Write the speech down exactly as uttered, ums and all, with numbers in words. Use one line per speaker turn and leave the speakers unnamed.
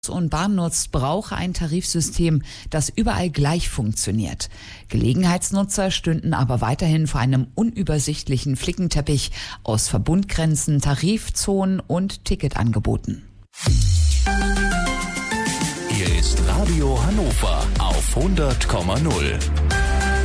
und Bahn nutzt, brauche ein Tarifsystem, das überall gleich funktioniert. Gelegenheitsnutzer stünden aber weiterhin vor einem unübersichtlichen Flickenteppich aus Verbundgrenzen, Tarifzonen und Ticketangeboten.
Hier ist Radio Hannover auf hundert Komma null.